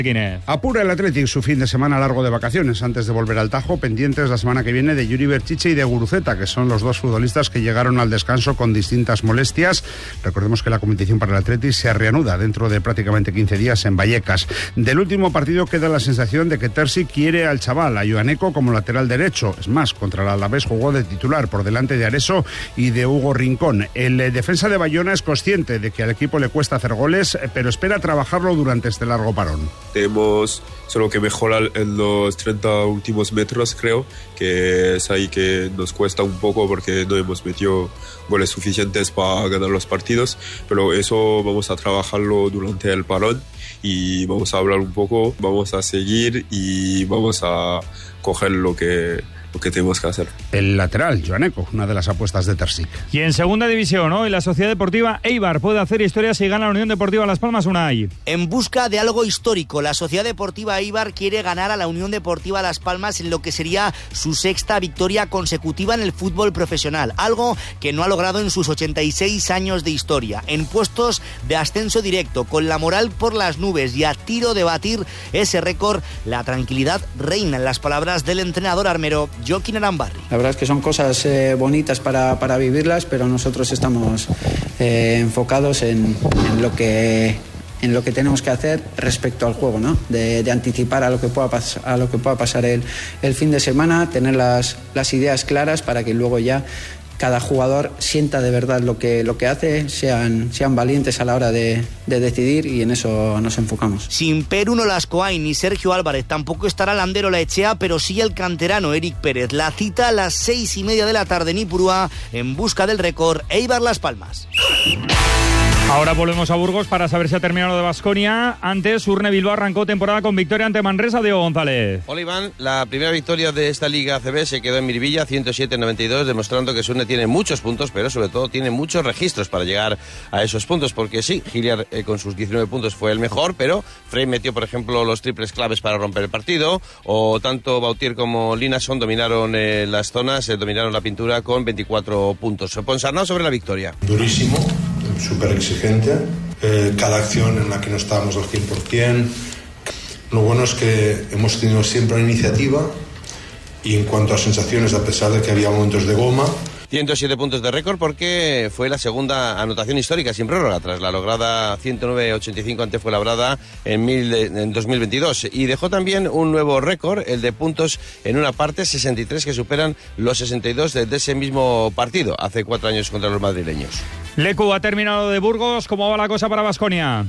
Apura el Athletic su fin de semana largo de vacaciones antes de volver al Tajo, pendientes la semana que viene de Yuri Berchiche y de Guruceta, que son los dos futbolistas que llegaron al descanso con distintas molestias. Recordemos que la competición para el Athletic se reanuda dentro de prácticamente 15 días en Vallecas. Del último partido queda la sensación de que Terzi quiere al chaval, a Ioaneco, como lateral derecho. Es más, contra el Alavés jugó de titular por delante de Areso y de Hugo Rincón. El defensa de Bayona es consciente de que al equipo le cuesta hacer goles, pero espera trabajarlo durante este largo parón. Tenemos solo que mejorar en los 30 últimos metros, creo, que es ahí que nos cuesta un poco porque no hemos metido goles suficientes para ganar los partidos, pero eso vamos a trabajarlo durante el parón y vamos a hablar un poco, vamos a seguir y vamos a coger lo que tenemos que hacer. El lateral, Ioaneco, una de las apuestas de Terzic. Y en segunda división, hoy la Sociedad Deportiva Eibar puede hacer historia si gana la Unión Deportiva Las Palmas Unai. En busca de algo histórico, la Sociedad Deportiva Eibar quiere ganar a la Unión Deportiva Las Palmas en lo que sería su sexta victoria consecutiva en el fútbol profesional, algo que no ha logrado en sus 86 años de historia. En puestos de ascenso directo, con la moral por las nubes y a tiro de batir ese récord, la tranquilidad reina en las palabras del entrenador armero Joaquín Arambarri. La verdad es que son cosas bonitas para vivirlas, pero nosotros estamos enfocados en lo que tenemos que hacer respecto al juego, ¿no? De anticipar a lo que pueda pasar el fin de semana, tener las ideas claras para que luego ya cada jugador sienta de verdad lo que hace, sean valientes a la hora de decidir, y en eso nos enfocamos. Sin Perú Nolascoain ni Sergio Álvarez, tampoco estará Landero Laechea, pero sí el canterano Eric Pérez. La cita a las 6:30 de la tarde en Ipurúa, en busca del récord Eibar Las Palmas. Ahora volvemos a Burgos para saber si ha terminado lo de Baskonia. Antes, Urne Bilbao arrancó temporada con victoria ante Manresa. Diego González. Hola, Iván, la primera victoria de esta Liga ACB se quedó en Miribilla, 107-92, demostrando que Surne tiene muchos puntos, pero sobre todo tiene muchos registros para llegar a esos puntos, porque sí, Giliar con sus 19 puntos fue el mejor, pero Frey metió, por ejemplo, los triples claves para romper el partido, o tanto Bautier como Linason dominaron las zonas, dominaron la pintura con 24 puntos. Ponsarnau sobre la victoria. Durísimo, súper exigente, cada acción en la que no estábamos al 100%. Lo bueno es que hemos tenido siempre una iniciativa, y en cuanto a sensaciones, a pesar de que había momentos de goma, 107 puntos de récord porque fue la segunda anotación histórica sin prórroga, tras la lograda 109-85 ante Fuenlabrada en 2022. Y dejó también un nuevo récord, el de puntos en una parte, 63, que superan los 62 de ese mismo partido, hace 4 años contra los madrileños. Lecu, ha terminado de Burgos. ¿Cómo va la cosa para Baskonia?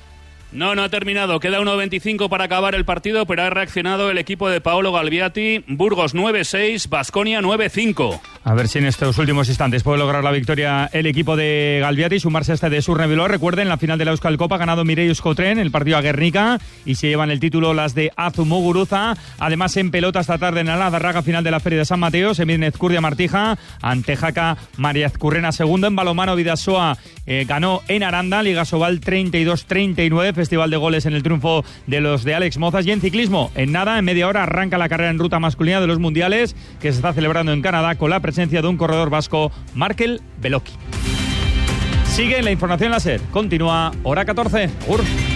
No ha terminado. Queda 1:25 para acabar el partido, pero ha reaccionado el equipo de Paolo Galviati. Burgos 9-6, Baskonia 9-5. A ver si en estos últimos instantes puede lograr la victoria el equipo de Galviati y sumarse a este de Surne Bilbao. Recuerden, la final de la Euskal Copa ha ganado Mireia Euskotren, el partido a Guernica, y se llevan el título las de Azu Muguruza. Además, en pelota esta tarde en Alarraga, final de la Feria de San Mateo, se mide Ezcurdia Martija ante Jaca María Ezcurrena. Segundo en balonmano, Bidasoa ganó en Aranda, Liga Sobal 32-39. Festival de goles en el triunfo de los de Alex Mozas. Y en ciclismo, en nada, en media hora arranca la carrera en ruta masculina de los mundiales, que se está celebrando en Canadá con la presencia de un corredor vasco, Markel Beloki. Sigue la información láser. Continúa hora 14.